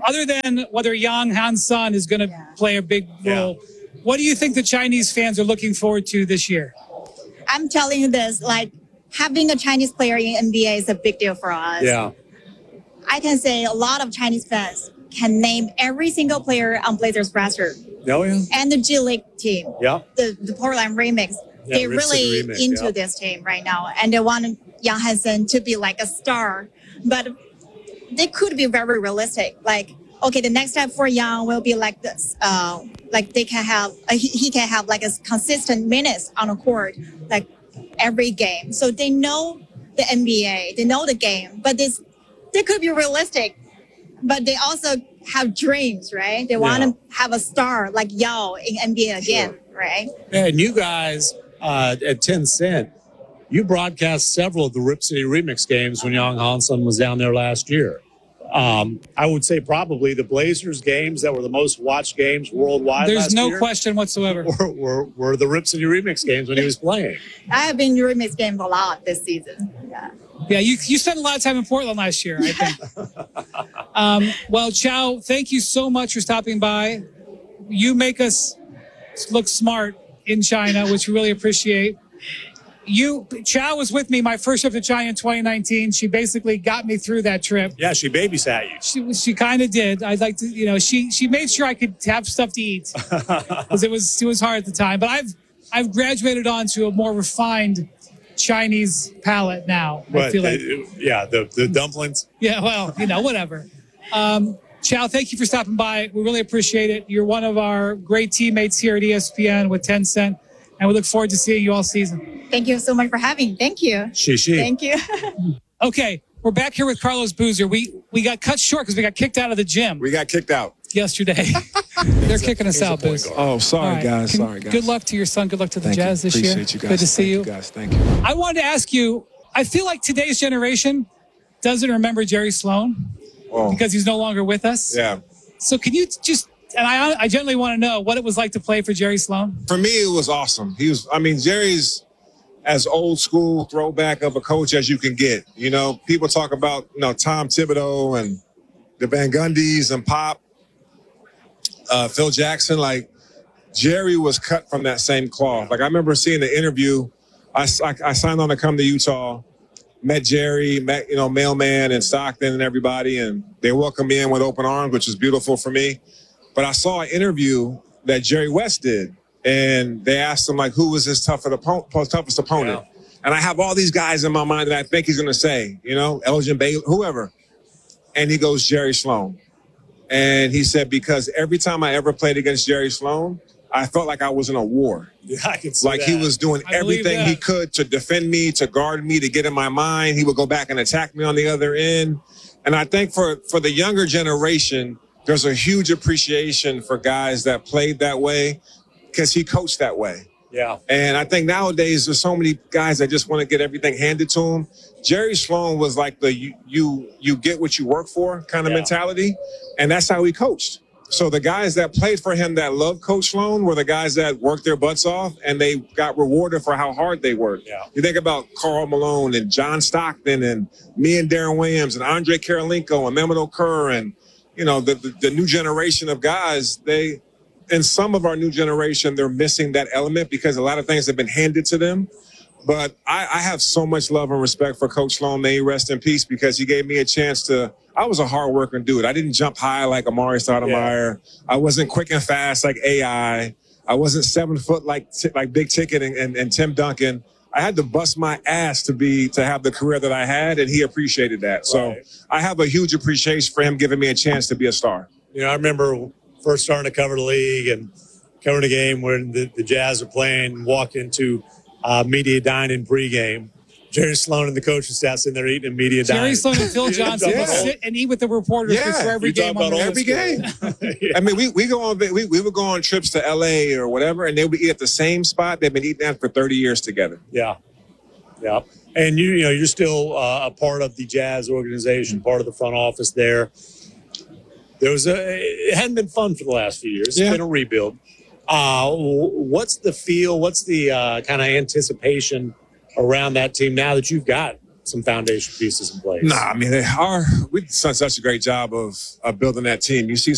other than whether Yang Han-sun is going to play a big role, what do you think the Chinese fans are looking forward to this year? I'm telling you this, like, having a Chinese player in NBA is a big deal for us. Yeah. I can say a lot of Chinese fans can name every single player on Blazers roster. Oh, yeah. And the G League team. Yeah. The Portland Remix. Yeah, They're really into this team right now. And they want Yang Han-sun to be like a star. But they could be very realistic. Like, okay, the next step for Yang will be like this. Like they can have, he can have like a consistent minutes on the court, like every game. So they know the NBA, they know the game, but they could be realistic. But they also have dreams, right? They want to have a star like Yao in NBA again, right? Yeah, and you guys at 10 Cent, you broadcast several of the Rip City Remix games when Yang Han-sun was down there last year. I would say probably the Blazers games that were the most watched games worldwide. There's no question whatsoever. Were the Rip City Remix games when he was playing. I have been in Remix games a lot this season. Yeah, you spent a lot of time in Portland last year, I think. Well, Chow, thank you so much for stopping by. You make us look smart in China, which we really appreciate. Chow was with me my first trip to China in 2019. She basically got me through that trip. Yeah, she babysat you. She kind of did. I'd like to, she made sure I could have stuff to eat because it was hard at the time. But I've graduated on to a more refined Chinese palate now. But, I feel like, the dumplings. Yeah, well, whatever. Chow, thank you for stopping by. We really appreciate it. You're one of our great teammates here at ESPN with 10 Cent, and we look forward to seeing you all season. Thank you so much for having. Thank you. Thank you. Okay, we're back here with Carlos Boozer. We got cut short because we got kicked out of the gym. We got kicked out yesterday. They're kicking us out, Boozer. Oh, sorry, guys. Good luck to your son. Good luck to the Jazz this year. Appreciate you guys. Good to see you. Guys. Thank you. I wanted to ask you, I feel like today's generation doesn't remember Jerry Sloan because he's no longer with us. Yeah. So can you just, and I generally want to know what it was like to play for Jerry Sloan? For me, it was awesome. Jerry's as old school throwback of a coach as you can get. People talk about, Tom Thibodeau and the Van Gundys and Pop, Phil Jackson. Like, Jerry was cut from that same cloth. Like, I remember seeing the interview. I signed on to come to Utah, met Jerry, met, Mailman and Stockton and everybody, and they welcomed me in with open arms, which was beautiful for me. But I saw an interview that Jerry West did, and they asked him, like, who was his toughest opponent? Yeah. And I have all these guys in my mind that I think he's going to say, Elgin Baylor, whoever. And he goes, Jerry Sloan. And he said, because every time I ever played against Jerry Sloan, I felt like I was in a war. Yeah, I can see like that. He was doing everything he could to defend me, to guard me, to get in my mind. He would go back and attack me on the other end. And I think for the younger generation, there's a huge appreciation for guys that played that way because he coached that way. Yeah. And I think nowadays there's so many guys that just want to get everything handed to them. Jerry Sloan was like the you get what you work for kind of mentality. And that's how he coached. So the guys that played for him that loved Coach Sloan were the guys that worked their butts off and they got rewarded for how hard they worked. Yeah. You think about Karl Malone and John Stockton and me and Darren Williams and Andre Karolinko and Mehmet Okur and, the new generation of guys, and some of our new generation, they're missing that element because a lot of things have been handed to them. But I have so much love and respect for Coach Sloan. May he rest in peace because he gave me a chance I was a hard-working dude. I didn't jump high like Amari Stoudemire. Yeah. I wasn't quick and fast like AI. I wasn't 7 foot like Big Ticket and Tim Duncan. I had to bust my ass to have the career that I had, and he appreciated that. Right. So I have a huge appreciation for him giving me a chance to be a star. I remember first starting to cover the league and covering the game when the Jazz are playing, walk into media dining pregame. Jerry Sloan and the coaching staff sitting there eating media dining. Jerry Sloan and Phil Johnson would sit and eat with the reporters before every game. Every game. I mean, we would go on trips to LA or whatever, and they would eat at the same spot. They've been eating at for 30 years together. Yeah. Yeah. And you're still a part of the Jazz organization, part of the front office there. It hadn't been fun for the last few years. It's been a rebuild. What's the feel? What's the kind of anticipation around that team now that you've got some foundation pieces in place. Nah, I mean, we've done such a great job of building that team. You see